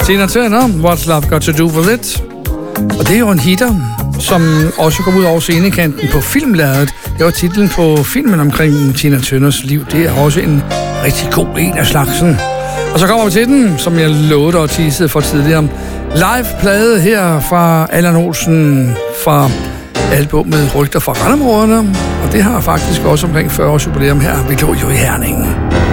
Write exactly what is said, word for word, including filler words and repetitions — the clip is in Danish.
Tina Turner, What's Love Got To Do With It? Og det er jo en hitter, som også kom ud over scenekanten på filmladet. Det var titlen på filmen omkring Tina Turners liv. Det er også en rigtig god en af slagsen. Og så kommer vi til den, som jeg lovede og teasede for tidligere. Live-plade her fra Allan Olsen fra albumet Rygter fra Randområderne. Og det har faktisk også omkring fyrre års jubilæum her. Vi lå jo i Herning.